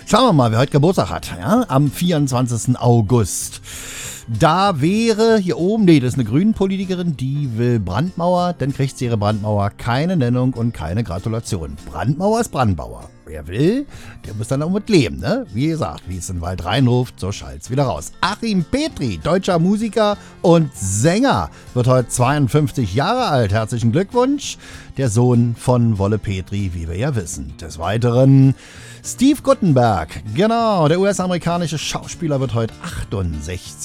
Schauen wir mal, wer heute Geburtstag hat. Ja? Am 24. August. Da wäre hier oben, das ist eine Grünen-Politikerin, die will Brandmauer, dann kriegt sie ihre Brandmauer keine Nennung und keine Gratulation. Brandmauer ist Brandmauer. Wer will, der muss dann auch mit leben, ne? Wie gesagt, wie es in den Wald reinruft, so schallt's wieder raus. Achim Petri, deutscher Musiker und Sänger, wird heute 52 Jahre alt. Herzlichen Glückwunsch. Der Sohn von Wolle Petri, wie wir ja wissen. Des Weiteren Steve Guttenberg, genau, der US-amerikanische Schauspieler wird heute 68.